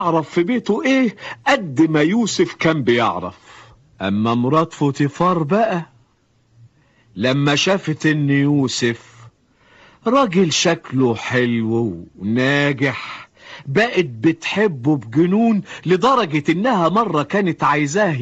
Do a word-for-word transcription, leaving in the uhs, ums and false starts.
يعرف في بيته ايه قد ما يوسف كان بيعرف. اما مرات فوتيفار بقى لما شافت ان يوسف راجل شكله حلو وناجح بقت بتحبه بجنون، لدرجة انها مرة كانت عايزاه